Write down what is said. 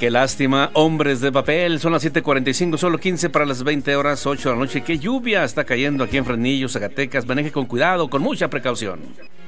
Qué lástima, hombres de papel. Son las 7:45, solo 15 para las 20 horas, 8 de la noche. Qué lluvia está cayendo aquí en Fresnillo, Zacatecas. Maneje con cuidado, con mucha precaución.